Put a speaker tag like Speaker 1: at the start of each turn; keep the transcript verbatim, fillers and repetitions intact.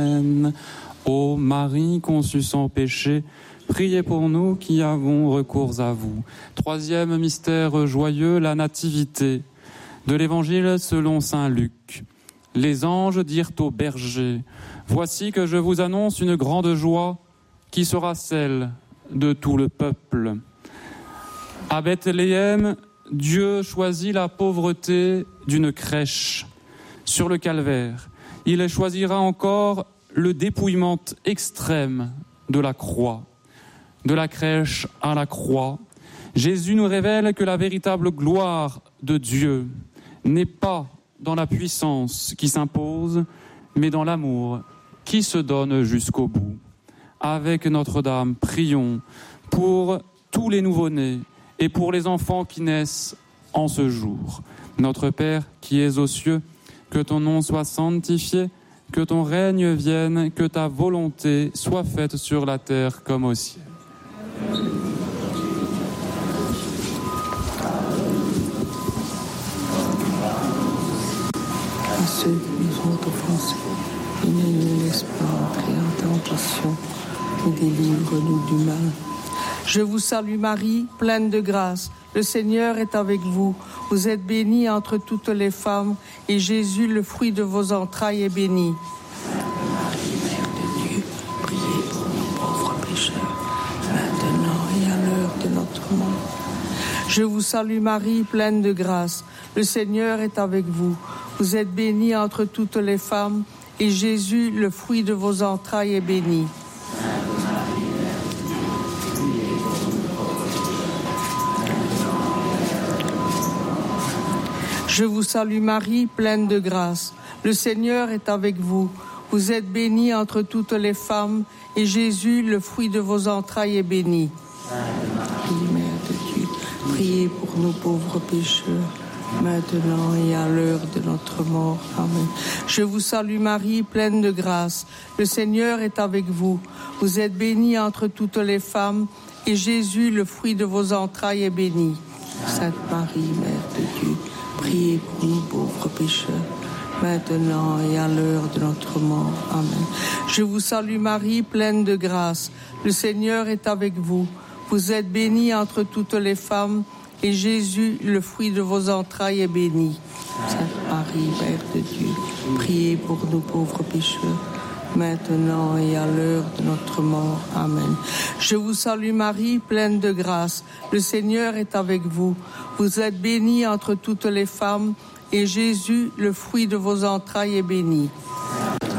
Speaker 1: Ô Marie conçue sans péché, priez pour nous qui avons recours à vous. Troisième mystère joyeux, la nativité. De l'Évangile selon saint Luc. Les anges dirent aux bergers, « Voici que je vous annonce une grande joie qui sera celle de tout le peuple. » À Bethléem, Dieu choisit la pauvreté d'une crèche. Sur le calvaire, il choisira encore le dépouillement extrême de la croix. De la crèche à la croix, Jésus nous révèle que la véritable gloire de Dieu n'est pas dans la puissance qui s'impose, mais dans l'amour qui se donne jusqu'au bout. Avec Notre-Dame, prions pour tous les nouveau-nés et pour les enfants qui naissent en ce jour. Notre Père qui es aux cieux, que ton nom soit sanctifié, que ton règne vienne, que ta volonté soit faite sur la terre comme au ciel.
Speaker 2: À ceux qui nous ont offensés, et ne nous laisse pas entrer en tentation, mais délivre-nous du mal.
Speaker 3: Je vous salue Marie, pleine de grâce. Le Seigneur est avec vous. Vous êtes bénie entre toutes les femmes, et Jésus, le fruit de vos entrailles, est béni.
Speaker 2: Marie, Mère de Dieu, priez pour nous pauvres pécheurs, maintenant et à l'heure de notre mort.
Speaker 3: Je vous salue Marie, pleine de grâce. Le Seigneur est avec vous. Vous êtes bénie entre toutes les femmes, et Jésus, le fruit de vos entrailles, est béni. Je vous salue Marie, pleine de grâce. Le Seigneur est avec vous. Vous êtes bénie entre toutes les femmes, et Jésus, le fruit de vos entrailles, est béni.
Speaker 2: Marie, Mère de Dieu, priez pour nous pauvres pécheurs, maintenant et à l'heure de notre mort. Amen.
Speaker 3: Je vous salue Marie, pleine de grâce. Le Seigneur est avec vous. Vous êtes bénie entre toutes les femmes, et Jésus, le fruit de vos entrailles, est béni.
Speaker 2: Sainte Marie, Mère de Dieu, priez pour nous pauvres pécheurs, maintenant et à l'heure de notre mort. Amen.
Speaker 3: Je vous salue Marie, pleine de grâce. Le Seigneur est avec vous. Vous êtes bénie entre toutes les femmes, et Jésus, le fruit de vos entrailles, est béni.
Speaker 2: Sainte Marie, Mère de Dieu, priez pour nous pauvres pécheurs, maintenant et à l'heure de notre mort. Amen.
Speaker 3: Je vous salue Marie, pleine de grâce. Le Seigneur est avec vous. Vous êtes bénie entre toutes les femmes, et Jésus, le fruit de vos entrailles, est béni.